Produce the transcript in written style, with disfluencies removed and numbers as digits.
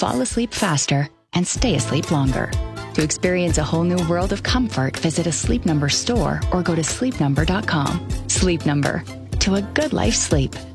fall asleep faster and stay asleep longer. To experience a whole new world of comfort, visit a Sleep Number store or go to sleepnumber.com. Sleep Number. To a good life sleep.